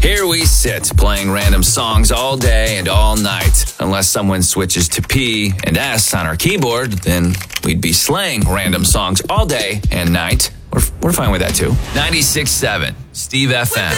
Here we sit, playing random songs all day and all night. Unless someone switches to P and S on our keyboard, then we'd be slaying random songs all day and night. We're fine with that too. 96.7, Steve FM.